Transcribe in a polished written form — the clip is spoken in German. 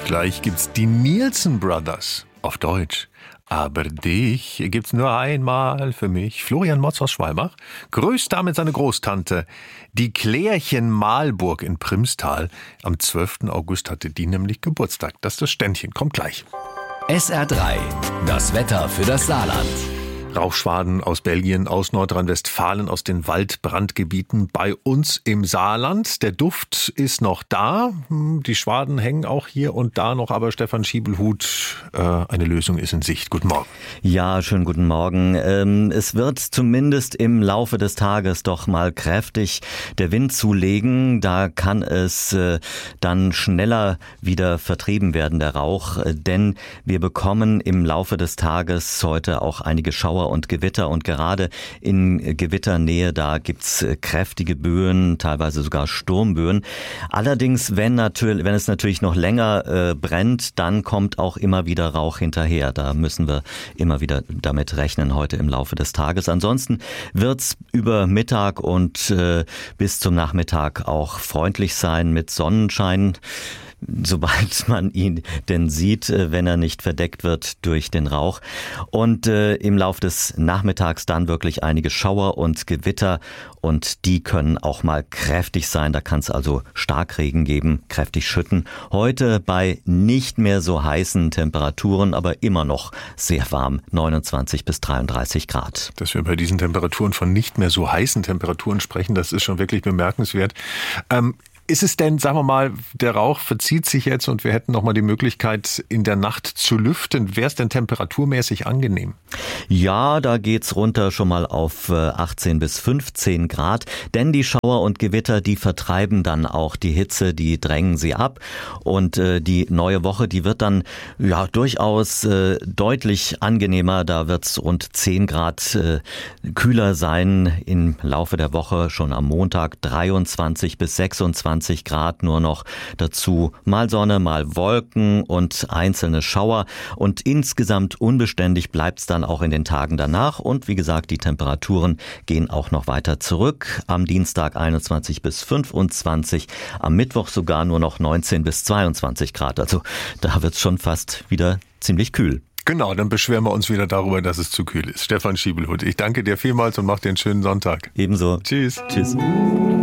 Gleich gibt's die Nielsen Brothers auf Deutsch. Aber dich gibt's nur einmal für mich. Florian Motz aus Schwalbach grüßt damit seine Großtante, die Klärchen Malburg in Primstal. Am 12. August hatte die nämlich Geburtstag. Das Ständchen kommt gleich. SR3, das Wetter für das Saarland. Rauchschwaden aus Belgien, aus Nordrhein-Westfalen, aus den Waldbrandgebieten bei uns im Saarland. Der Duft ist noch da. Die Schwaden hängen auch hier und da noch, aber Stefan Schiebelhut, eine Lösung ist in Sicht. Guten Morgen. Ja, schönen guten Morgen. Es wird zumindest im Laufe des Tages doch mal kräftig der Wind zulegen. Da kann es dann schneller wieder vertrieben werden, der Rauch. Denn wir bekommen im Laufe des Tages heute auch einige Schauer und Gewitter, und gerade in Gewitternähe, da gibt's kräftige Böen, teilweise sogar Sturmböen. Allerdings, wenn es natürlich noch länger brennt, dann kommt auch immer wieder Rauch hinterher. Da müssen wir immer wieder damit rechnen heute im Laufe des Tages. Ansonsten wird's über Mittag und bis zum Nachmittag auch freundlich sein mit Sonnenschein, sobald man ihn denn sieht, wenn er nicht verdeckt wird durch den Rauch. Und im Laufe des Nachmittags dann wirklich einige Schauer und Gewitter, und die können auch mal kräftig sein. Da kann es also Starkregen geben, kräftig schütten. Heute bei nicht mehr so heißen Temperaturen, aber immer noch sehr warm, 29 bis 33 Grad. Dass wir bei diesen Temperaturen von nicht mehr so heißen Temperaturen sprechen, das ist schon wirklich bemerkenswert. Ist es denn, sagen wir mal, der Rauch verzieht sich jetzt und wir hätten noch mal die Möglichkeit, in der Nacht zu lüften? Wäre es denn temperaturmäßig angenehm? Ja, da geht's runter schon mal auf 18 bis 15 Grad. Denn die Schauer und Gewitter, die vertreiben dann auch die Hitze, die drängen sie ab. Und die neue Woche, die wird dann ja durchaus deutlich angenehmer. Da wird's rund 10 Grad kühler sein im Laufe der Woche. Schon am Montag 23 bis 26 Grad nur noch, dazu mal Sonne, mal Wolken und einzelne Schauer, und insgesamt unbeständig bleibt es dann auch in den Tagen danach, und wie gesagt, die Temperaturen gehen auch noch weiter zurück. Am Dienstag 21 bis 25, am Mittwoch sogar nur noch 19 bis 22 Grad, also da wird es schon fast wieder ziemlich kühl. Genau, dann beschweren wir uns wieder darüber, dass es zu kühl ist. Stefan Schiebelhut, ich danke dir vielmals und mach dir einen schönen Sonntag. Ebenso. Tschüss. Tschüss.